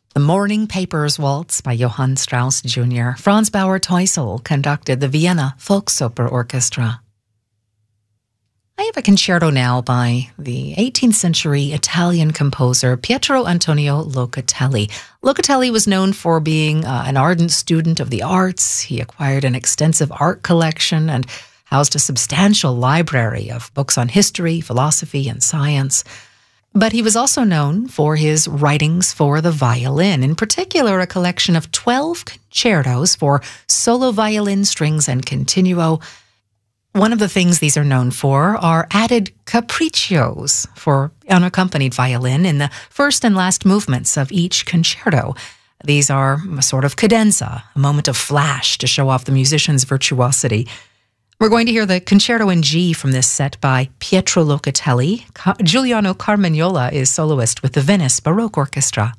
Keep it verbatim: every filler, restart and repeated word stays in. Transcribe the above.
The Morning Papers Waltz by Johann Strauss Junior Franz Bauer Teusel conducted the Vienna Volksoper Orchestra. I have a concerto now by the eighteenth century Italian composer Pietro Antonio Locatelli. Locatelli was known for being uh, an ardent student of the arts. He acquired an extensive art collection and housed a substantial library of books on history, philosophy, and science. But he was also known for his writings for the violin, in particular a collection of twelve concertos for solo violin, strings, and continuo. One of the things these are known for are added capriccios for unaccompanied violin in the first and last movements of each concerto. These are a sort of cadenza, a moment of flash to show off the musician's virtuosity. We're going to hear the Concerto in G from this set by Pietro Locatelli. Giuliano Carmagnola is soloist with the Venice Baroque Orchestra.